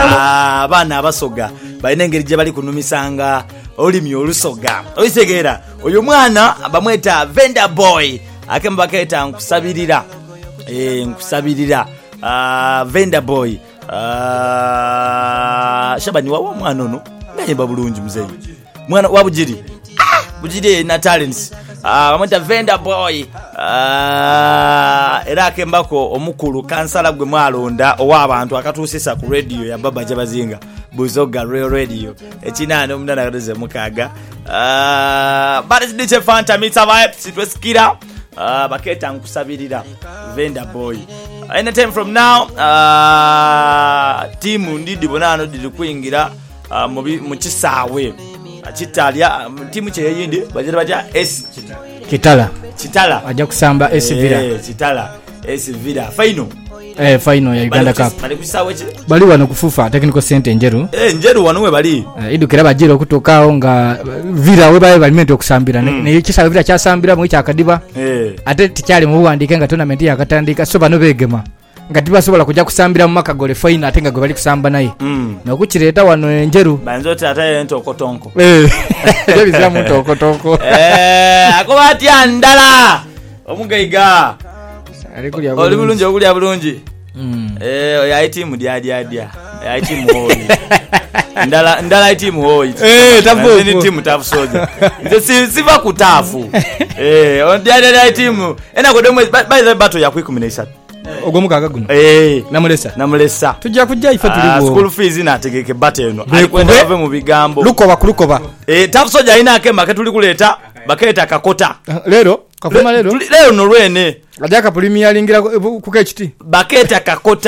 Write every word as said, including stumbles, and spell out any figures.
abaana abasoga balina engeri gye bali kunumisanga olimi olusoga. Oyitegeera oyo mwana bamweta Vendor Boy akemba baketa nkusabirira eh nkusabirira uh, Vendor Boy uh, Shabani wawa mwana ono nayemba bulungi mzee mwana wabujiri ah, bujiri na talents ah bamweta Vendor Boy ah era akembako omukulu kansala gwe mwalonda ow'abantu akatuusisa ku radio ya Baba Jabazinga Buzoga Real Radio ekinano mnana kadeze mukaga ah but D J Fanta Mita Vibe sitwesikira ah baketa nkusabirira Vendor Boy. Anytime from now uh team ndidi bonano didi kuingira uh, mu kisaawe Chitalia timu che yindi bajira baja S Kitala Chitala aja kusamba S Villa eh Chitala S Villa final eh final ya Uganda Cup bali kusawe che bali wano kufufa technical center njeru eh njeru wano we bali uh, idukira bajira kutoka nga Villa we bali bali mento kusambira mm. ne kisaawe Villa kyasambira mu kyakadiba eh ate tikyali mu buwandike nga tournament yakatandika so bano begema ngati basobola kujja kusambira mu makagole final atenga gwe bali kusamba naye mm. nokukireta wano enjeru banzote ataye ntokotonko eh ebizira mu ntokotonko eh akobati andala omugaiga ali kulya bulungi oli bulungi okulya bulungi mm. eh ya team dia dia dia ya team hoyi ndala ndala team hoyi eh tafu ni team tafu soja nze si siva kutafu eh on dia dia team ena kodemwe by the battle ya kwikumination ogomukaga guno eh namulesa namulesa tujja kujja ife tuliwo school fees na tegeke battle eno alikwenda ave mu bigambo lukoba kulukoba eh tafu soja ina akema katuli kuleta baketa kakota lero kafuma lero lero no lwene ajaka premier lingira ku K H T baketa kakota